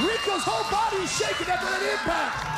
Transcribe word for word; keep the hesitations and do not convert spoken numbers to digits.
Rico's whole body is shaking after that impact.